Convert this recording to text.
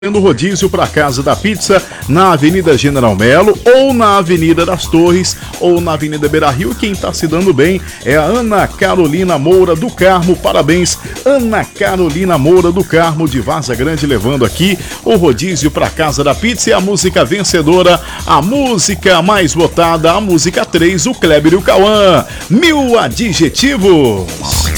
do rodízio para Casa da Pizza na Avenida General Melo ou na Avenida das Torres ou na Avenida Beira-Rio. Quem está se dando bem é a Ana Carolina Moura do Carmo. Parabéns, Ana Carolina Moura do Carmo de Várzea Grande, levando aqui o rodízio para Casa da Pizza. E a música vencedora, a música mais votada, a música 3, o Kleber e o Cauã, 1000 adjetivos.